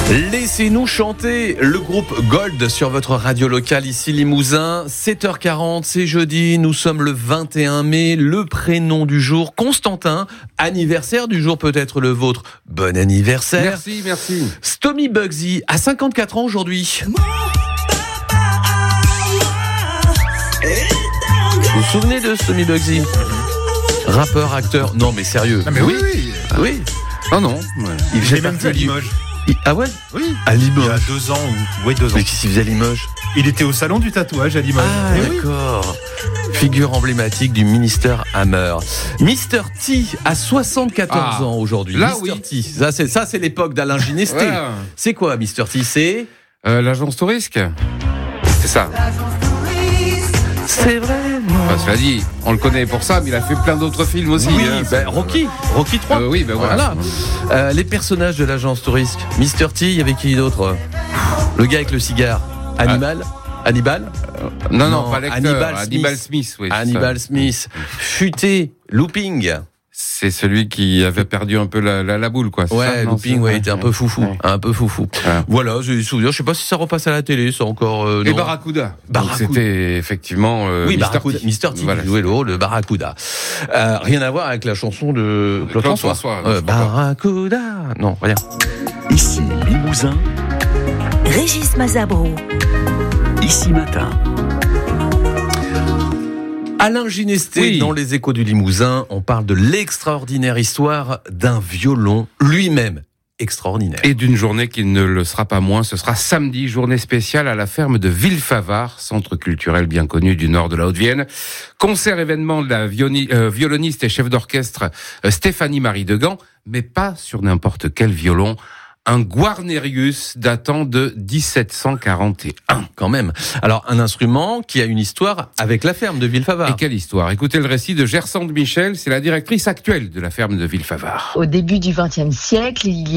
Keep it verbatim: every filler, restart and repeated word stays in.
Laissez-nous chanter le groupe Gold sur votre radio locale ici Limousin. sept heures quarante, c'est jeudi, nous sommes le vingt et un mai, le prénom du jour, Constantin, anniversaire du jour peut-être le vôtre. Bon anniversaire. Merci, merci. Stomy Bugsy a cinquante-quatre ans aujourd'hui. Vous vous souvenez de Stomy Bugsy ? Rappeur, acteur, non mais sérieux. Ah mais oui, oui. Ah oui. Non, non. Ouais. Il J'ai même vu à Limoges. Il... Ah ouais ? Oui. À Limoges. Il y a deux ans ou ouais deux ans. Mais qu'est-ce qu'il faisait à Limoges ? Il était au salon du tatouage à Limoges. Ah oui. d'accord. Figure emblématique du ministère Hammer. mister T a soixante-quatorze Ah, ans aujourd'hui. là, mister oui. T. Ça c'est ça c'est l'époque d'Alain Ginesté. Voilà. C'est quoi mister T ? C'est Euh, L'agence Tourisque. C'est ça. C'est vrai. Enfin, cela dit, on le connaît pour ça, mais il a fait plein d'autres films aussi. Oui, hein. ben, Rocky, Rocky trois. Euh, oui, ben voilà. Voilà. Euh, les personnages de l'agence Tourisque. mister T, il y avait qui d'autre ? Le gars avec le cigare. Hannibal. Hannibal. Non, non, Non, pas l'acteur. Hannibal Hannibal, Smith. Smith. oui. c'est Hannibal ça. Smith. Futé. Looping. C'est celui qui avait perdu un peu la, la, la boule, quoi. c'est Ouais, ça, non, Looping, c'est- ouais, il était un peu foufou, Ouais. un peu foufou. Ouais. Voilà, j'ai des souvenirs. Je sais pas si ça repasse à la télé, c'est encore. Euh, Et non. Barracuda. Barracuda. Donc, c'était effectivement euh, Oui, mister Barracuda. T. mister T, Voilà. qui jouait le rôle de Barracuda. Euh, rien à voir avec la chanson de Claude, Claude François. François, non, Euh, je crois pas. Barracuda. Non, rien. Ici Limousin, Régis Mazabro. ici matin. Alain Ginesté, Oui. dans les Échos du Limousin, on parle de l'extraordinaire histoire d'un violon lui-même extraordinaire. Et d'une journée qui ne le sera pas moins, ce sera samedi, journée spéciale à la ferme de Villefavard, centre culturel bien connu du nord de la Haute-Vienne. Concert événement de la vioni- euh, violoniste et chef d'orchestre euh, Stéphanie Marie Degan, mais pas sur n'importe quel violon, un Guarnerius datant de dix-sept cent quarante et un. Quand même. Alors, un instrument qui a une histoire avec la ferme de Villefavard. Et quelle histoire! Écoutez le récit de Gersande Michel, c'est la directrice actuelle de la ferme de Villefavard. Au début du vingtième siècle, il y